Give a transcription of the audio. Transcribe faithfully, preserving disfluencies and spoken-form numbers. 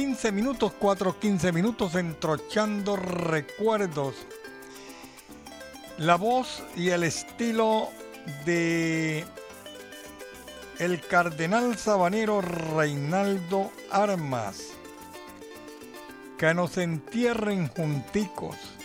quince minutos, cuatro quince minutos, entrochando recuerdos. La voz y el estilo de el cardenal sabanero Reinaldo Armas. Que nos entierren junticos.